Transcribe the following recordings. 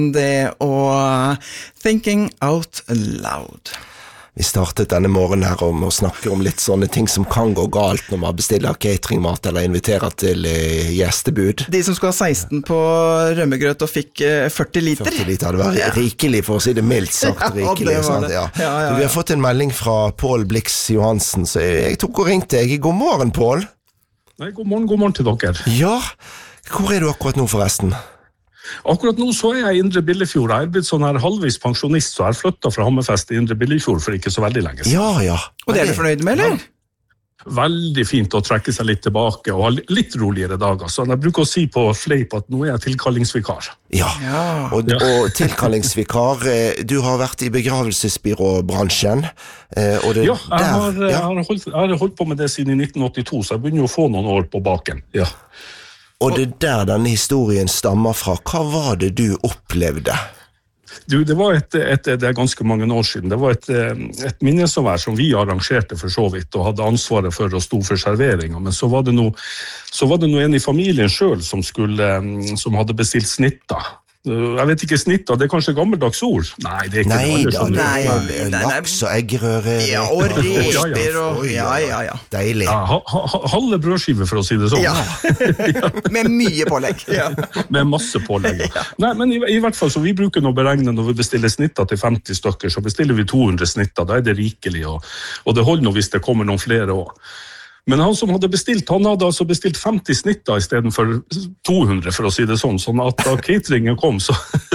Det og Thinking Out Loud. Vi startet denne morgenen her om å snakke om litt sånne ting som kan gå galt når man bestiller cateringmat eller inviterer til gjestebud. De som skulle ha 16 på rømmegrøt og fikk 40 liter. 40 liter, det var rikelig for å si det mildt sagt rikelig. Det. Ja. Vi har fått en melding fra Pål Blix Johansen, så jeg tok og ringte deg. God morgen, Pål. Nei, god morgen til dere. Ja, hvor er du akkurat nå forresten? Akkurat nå så er jeg i Indre Billefjord. Jeg er blitt sånn her halvvis pensjonist, så jeg har flyttet fra Hammerfest i Indre Billefjord for ikke så veldig lenge siden. Ja. Og det er du fornøyd med, eller? Ja. Veldig fint å trekke seg litt tilbake og ha litt roligere dager. Så jeg bruker å si på fleip at nå er jeg tilkallingsvikar. Ja. Og tilkallingsvikar, du har vært i begravelsesbyråbransjen. Og det, jeg har holdt på med det siden i 1982, så jeg begynner å få noen år på baken. Ja. Og det der denne historien stammer fra, hva var det du opplevde? Det var det er ganske mange år siden. Det var et minnesomvær som vi arrangerte for så vidt, og hadde ansvaret for å stå for serveringen. Men så var det noe en i familien selv som hadde bestilt snitter. Jeg vet ikke snitter, det er kanskje gammeldags ord? Nei, det er ikke det. Nei, laks og eggerøre. Ja, og reker og... Ja. Deilig. Ja, halve brødskive, for å si det sånn. Ja. Med mye pålegg. Ja. Med masse pålegg. Nei, men i hvert fall, så vi bruker å beregne når vi bestiller snitter til 50 stykker, så bestiller vi 200 snitter, da er det rikelig, og det holder nå hvis det kommer noen flere også. Men han som hadde bestilt, han hadde altså bestilt 50 snitter i stedet for 200, for å si det sånn at da cateringen kom, så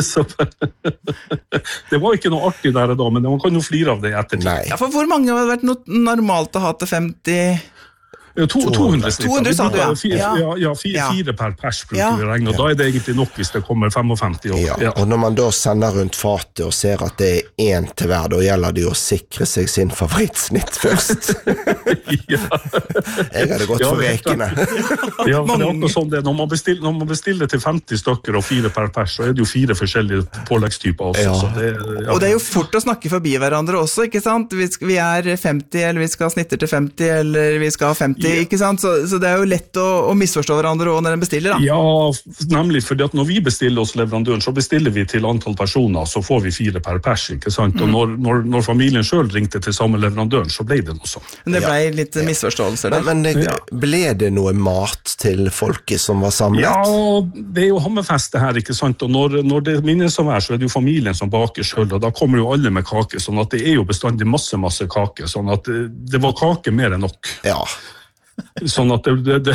det var ikke noe artig der da, men man kan jo flire av det etter. Ja, for hvor mange har det vært noe normalt å ha til 50... 200 snitter. 200 sa du, ja. 4 per pers bruker vi regne, og da er det egentlig nok hvis det kommer 55 år. Ja. Og når man da sender rundt fatet og ser at det er 1 til hver, da gjelder det jo å sikre seg sin favorittsnitt først. Jeg hadde gått for rekene. Ja, for det er akkurat sånn det. Når man bestiller til 50 stykker og 4 per pers, så er det jo 4 forskjellige påleggstyper også. Ja. Så og det er jo fort å snakke forbi hverandre også, ikke sant? Vi er 50, eller vi skal ha snitter til 50, eller vi skal ha 50, ikke sant? Så det er jo lett å misforstå hverandre også når den bestiller, da. Ja, nemlig, fordi at når vi bestiller hos leverandøren, så bestiller vi til antall personer, så får vi 4 per pers, ikke sant? Og når familien selv ringte til samme leverandøren, så ble det noe sånn. Men det ble litt misforståelser der. Men ble det noe mat til folket som var samlet? Ja, det er jo Hammerfest det her, ikke sant? Og når det minnes som så er det jo familien som baker selv, og da kommer jo alle med kake, sånn at det er jo bestandig masse kake, sånn at det var kake mer enn nok. Ja. Sånn at det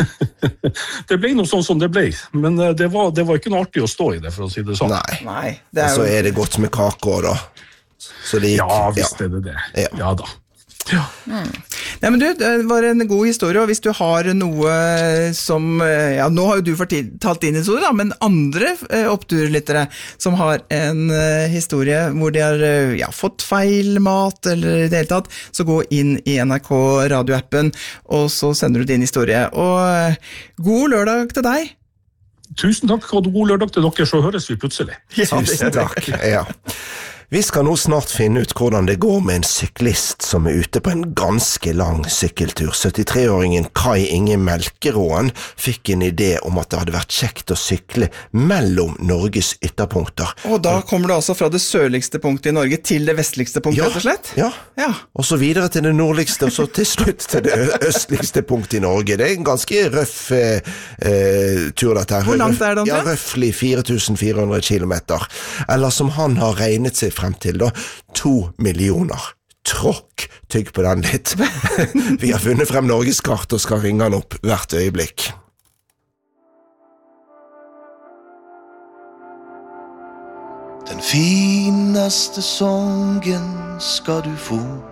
ble noe sånn som det ble, men det var ikke noe artig å stå i det, for å si det sånn. Nei. Og så er det godt med kake også, da. Så det gikk, ja, visst er det. Ja da. Ja. Nei, men du, det var en god historie, og hvis du har noe som, nå har jo du fortalt din historie da, men andre oppturlyttere som har en historie hvor de har fått feil mat eller i det hele tatt, så gå inn i NRK radioappen, og så sender du din historie. Og god lørdag til deg. Tusen takk, og god lørdag til dere, så høres vi plutselig. Tusen takk, ja. Vi skal nå snart finne ut hvordan det går med en syklist som er ute på en ganske lang sykkeltur. 73-åringen Kai Inge Melkeråen fikk en idé om at det hadde vært kjekt å sykle mellom Norges ytterpunkter. Og da kommer du altså fra det sørligste punktet i Norge til det vestligste punktet, rett og slett? Ja. Og så videre til det nordligste, og så til slutt til det østligste punktet i Norge. Det er en ganske røff tur dette her. Hvor langt er det? Ja, røffelig 4400 kilometer. Eller som han har regnet seg frem til da, 2 millioner. Tråkk, tygg på den litt. Vi har funnet frem Norges kart og skal ringe han opp hvert øyeblikk. Den finaste sången skal du få,